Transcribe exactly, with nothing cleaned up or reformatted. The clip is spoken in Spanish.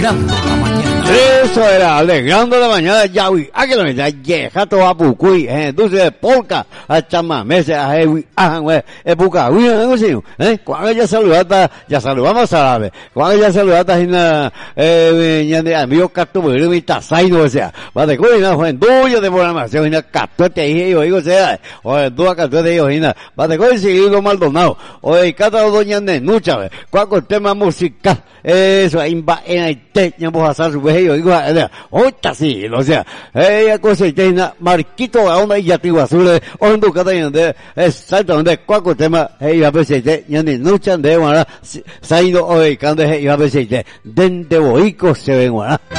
Eso era, alegrando la mañana, Yawi, a que lo meta, yejato a Pucuy, eh, dulce de polka, a chamamese, a hewi, a hangwe, e pucahui, algo así, eh, cuando ya saludata, ya saludamos a la vez, cuando ya saludata, hina, eh, ñande, amigo cato, pero mi tasaino, o sea, va de cuina, joven, duyo de programación, hina, catote, ahí, yo digo, o sea, o el dúa catote, yo, hina, va de cuina, seguido Maldonado, o el cata, doña Nenucha, cuaco el tema musical, eso, imba, en el te, ñambo, asar, su vez, yo digo, oita sí, o sea, ella cosa y tiene marquito a una y ya tengo azul, ondo cada donde es salto donde cuaco tema, ella a veces te, ya ni nuchan de guana, saido hoy, cuando ella a veces te, den de boico se ven guana.